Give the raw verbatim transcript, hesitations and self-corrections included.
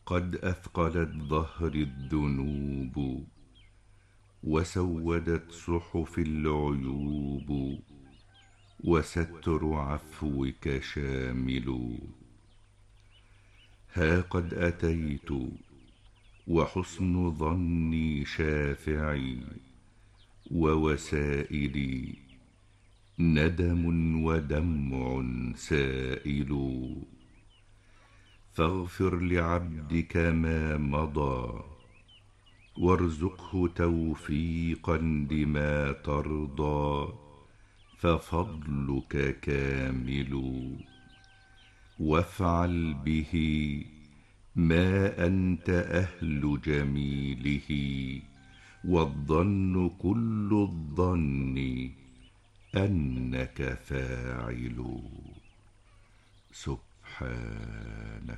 قد أثقلت ظهري الذنوب، وسودت صحف العيوب، وستر عفوك شامل. ها قد أتيت وحسن ظني شافعي، ووسائلي ندم ودمع سائل. فاغفر لعبدك ما مضى، وارزقه توفيقا لما ترضى، ففضلك كامل. وافعل به ما أنت أهل جميله، والظن كل الظن أنك فاعل. سبحان